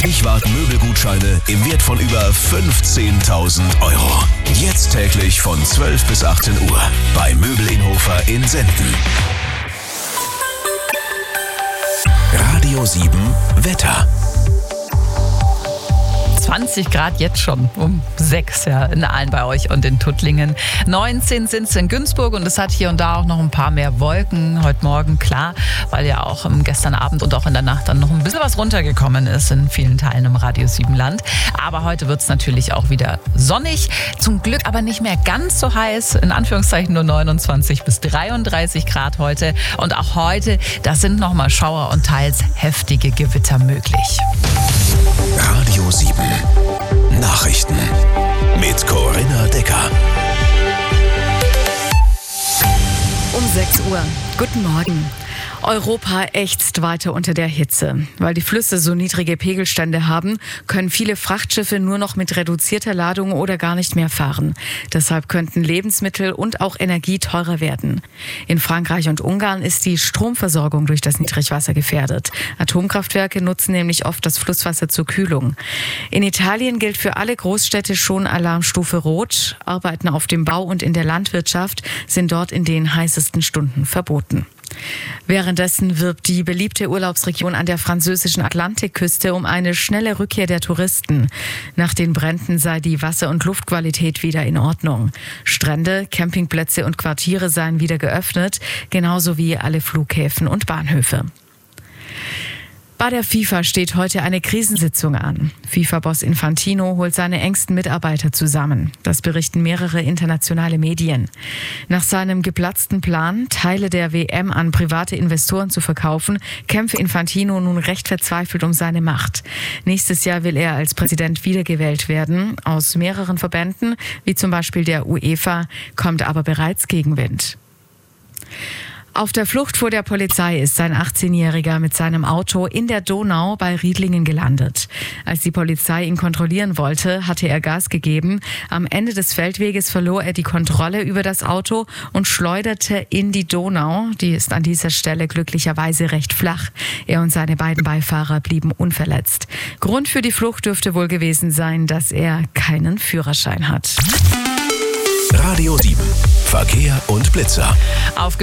Stichwart Möbelgutscheine im Wert von über 15.000 Euro. Jetzt täglich von 12 bis 18 Uhr bei Möbel Inhofer in Senden. Radio 7 Wetter. 20 Grad jetzt schon um 6 in Aalen bei euch und in Tuttlingen. 19 sind es in Günzburg und es hat hier und da auch noch ein paar mehr Wolken. Heute Morgen, klar, weil ja auch gestern Abend und auch in der Nacht dann noch ein bisschen was runtergekommen ist in vielen Teilen im Radio 7 Land. Aber heute wird es natürlich auch wieder sonnig. Zum Glück aber nicht mehr ganz so heiß. In Anführungszeichen nur 29 bis 33 Grad heute. Und auch heute, da sind nochmal Schauer und teils heftige Gewitter möglich. Radio 7 Nachrichten mit Corinna Decker. Um 6 Uhr. Guten Morgen. Europa ächzt weiter unter der Hitze. Weil die Flüsse so niedrige Pegelstände haben, können viele Frachtschiffe nur noch mit reduzierter Ladung oder gar nicht mehr fahren. Deshalb könnten Lebensmittel und auch Energie teurer werden. In Frankreich und Ungarn ist die Stromversorgung durch das Niedrigwasser gefährdet. Atomkraftwerke nutzen nämlich oft das Flusswasser zur Kühlung. In Italien gilt für alle Großstädte schon Alarmstufe Rot. Arbeiten auf dem Bau und in der Landwirtschaft sind dort in den heißesten Stunden verboten. Währenddessen wirbt die beliebte Urlaubsregion an der französischen Atlantikküste um eine schnelle Rückkehr der Touristen. Nach den Bränden sei die Wasser- und Luftqualität wieder in Ordnung. Strände, Campingplätze und Quartiere seien wieder geöffnet, genauso wie alle Flughäfen und Bahnhöfe. Bei der FIFA steht heute eine Krisensitzung an. FIFA-Boss Infantino holt seine engsten Mitarbeiter zusammen. Das berichten mehrere internationale Medien. Nach seinem geplatzten Plan, Teile der WM an private Investoren zu verkaufen, kämpfe Infantino nun recht verzweifelt um seine Macht. Nächstes Jahr will er als Präsident wiedergewählt werden. Aus mehreren Verbänden, wie zum Beispiel der UEFA, kommt aber bereits Gegenwind. Auf der Flucht vor der Polizei ist ein 18-Jähriger mit seinem Auto in der Donau bei Riedlingen gelandet. Als die Polizei ihn kontrollieren wollte, hatte er Gas gegeben. Am Ende des Feldweges verlor er die Kontrolle über das Auto und schleuderte in die Donau. Die ist an dieser Stelle glücklicherweise recht flach. Er und seine beiden Beifahrer blieben unverletzt. Grund für die Flucht dürfte wohl gewesen sein, dass er keinen Führerschein hat. Radio 7 Verkehr und Blitzer.